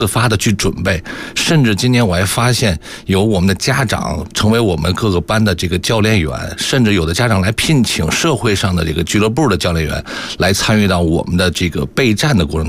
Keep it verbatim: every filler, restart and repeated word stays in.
自发的去准备，甚至今年我还发现有我们的家长成为我们各个班的这个教练员，甚至有的家长来聘请社会上的这个俱乐部的教练员来参与到我们的这个备战的过程当中。